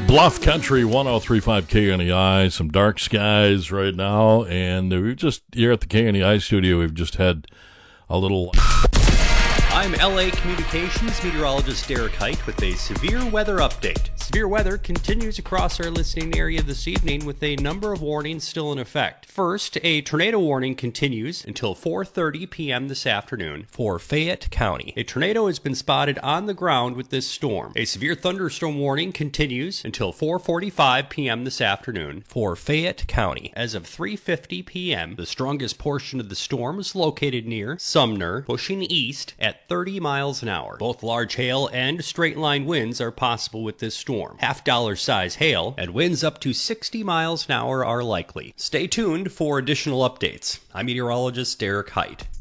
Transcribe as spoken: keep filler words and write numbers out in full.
Bluff Country one oh three point five K N E I, some dark skies right now, and we've just, here at the K N E I studio, we've just had a little... I'm L A Communications meteorologist Derek Height with a severe weather update. Severe weather continues across our listening area this evening with a number of warnings still in effect. First, a tornado warning continues until four thirty p.m. this afternoon for Fayette County. A tornado has been spotted on the ground with this storm. A severe thunderstorm warning continues until four forty-five p.m. this afternoon for Fayette County. As of three fifty p.m., the strongest portion of the storm is located near Sumner, pushing east at thirty miles an hour. Both large hail and straight line winds are possible with this storm. Half dollar size hail and winds up to sixty miles an hour are likely. Stay tuned for additional updates. I'm meteorologist Derek Height.